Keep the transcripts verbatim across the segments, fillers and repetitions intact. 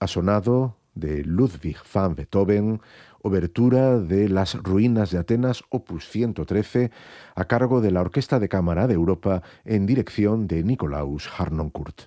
Ha sonado de Ludwig van Beethoven, obertura de Las ruinas de Atenas, opus ciento trece, a cargo de la Orquesta de Cámara de Europa en dirección de Nikolaus Harnoncourt.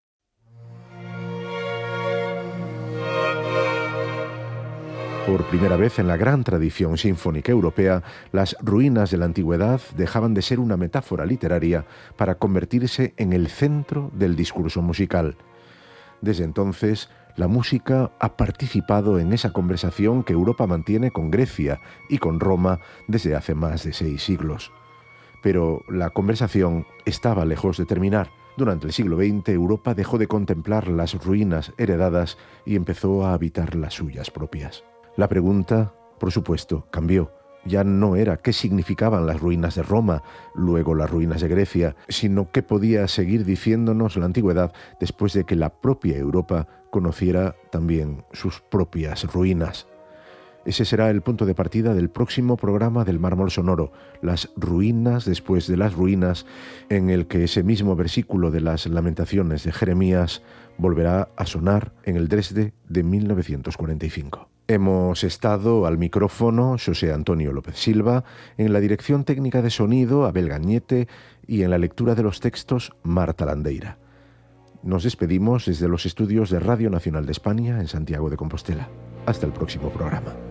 Por primera vez en la gran tradición sinfónica europea, las ruinas de la antigüedad dejaban de ser una metáfora literaria para convertirse en el centro del discurso musical. Desde entonces, la música ha participado en esa conversación que Europa mantiene con Grecia y con Roma desde hace más de seis siglos. Pero la conversación estaba lejos de terminar. Durante el siglo veinte, Europa dejó de contemplar las ruinas heredadas y empezó a habitar las suyas propias. La pregunta, por supuesto, cambió. Ya no era qué significaban las ruinas de Roma, luego las ruinas de Grecia, sino qué podía seguir diciéndonos la antigüedad después de que la propia Europa conociera también sus propias ruinas. Ese será el punto de partida del próximo programa del Mármol Sonoro, las ruinas después de las ruinas, en el que ese mismo versículo de las Lamentaciones de Jeremías volverá a sonar en el Dresde de mil novecientos cuarenta y cinco. Hemos estado al micrófono José Antonio López Silva, en la dirección técnica de sonido Abel Gañete y en la lectura de los textos Marta Landeira. Nos despedimos desde los estudios de Radio Nacional de España en Santiago de Compostela. Hasta el próximo programa.